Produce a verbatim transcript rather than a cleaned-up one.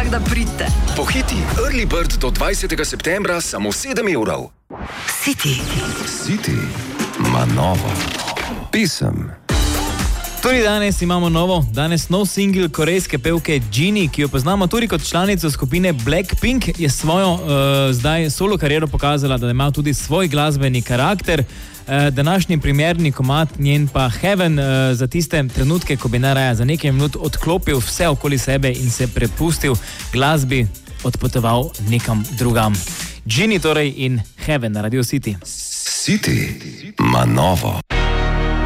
Tako da pridite. Pohiti, Early Bird do dvajsetega septembra samo sedem evrov. City. City ima novo pisem. Tudi danes imamo novo, danes nov singl korejske pevke Jinnie, ki jo poznamo tudi kot članico skupine Blackpink, je svojo uh, zdaj solo kariero pokazala, da ima tudi svoj glasbeni karakter. Uh, današnji primerni komad, njen pa Heaven, uh, za tiste trenutke, ko bi najraje za nekaj minut odklopil vse okoli sebe in se prepustil glasbi, odpotoval nekam drugam. Jinnie torej in Heaven na Radio City. City ima novo.